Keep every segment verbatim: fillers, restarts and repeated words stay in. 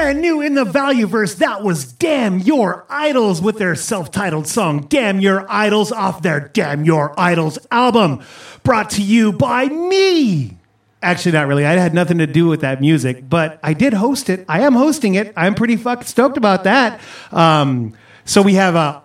Brand new in the Valueverse, that was Damn Your Idols with their self-titled song, Damn Your Idols, off their Damn Your Idols album, brought to you by me. Actually, not really. I had nothing to do with that music, but I did host it. I am hosting it. I'm pretty fucking stoked about that. Um, so we have a...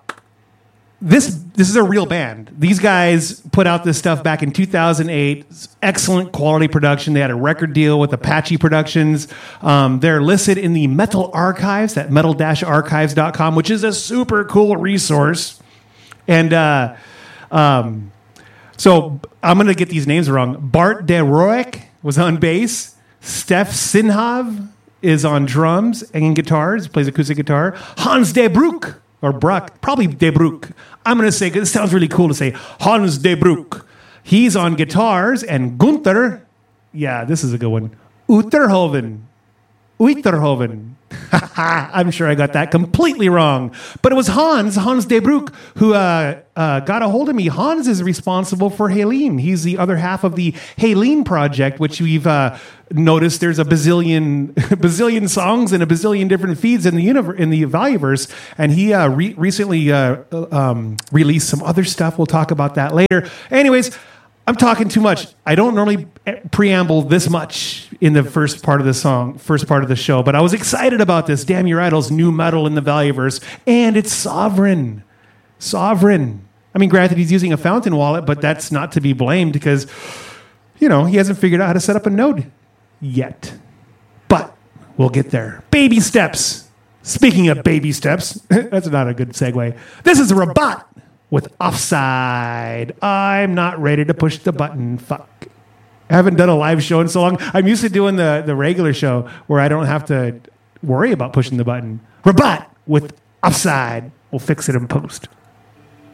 This this is a real band. These guys put out this stuff back in two thousand eight. Excellent quality production. They had a record deal with Apache Productions. Um, they're listed in the Metal Archives at metal dash archives dot com, which is a super cool resource. And uh, um, so I'm going to get these names wrong. Bart De Roek was on bass. Steph Sinhav is on drums and guitars. Plays acoustic guitar. Hans De Broek. Or Bruck, probably De Broek. I'm going to say, because it sounds really cool to say, Hans De Broek. He's on guitars, and Gunther, yeah, this is a good one, Uterhoven. Uterhoven. I'm sure I got that completely wrong. But it was Hans, Hans De Broek, who uh, uh, got a hold of me. Hans is responsible for Helene. He's the other half of the Helene project, which we've uh, noticed there's a bazillion bazillion songs and a bazillion different feeds in the universe, in the Valueverse. And he uh, re- recently uh, um, released some other stuff. We'll talk about that later. Anyways, I'm talking too much. I don't normally preamble this much in the first part of the song, first part of the show, but I was excited about this. Damn Your Idols, new metal in the Valueverse, and it's Sovereign. Sovereign. I mean, granted, he's using a Fountain wallet, but that's not to be blamed because, you know, he hasn't figured out how to set up a node yet. But we'll get there. Baby steps. Speaking of baby steps, that's not a good segue. This is a Rabat with Offside. I'm not ready to push the button. Fuck. I haven't done a live show in so long. I'm used to doing the, the regular show where I don't have to worry about pushing the button. Rabat with Offside. We'll fix it in post.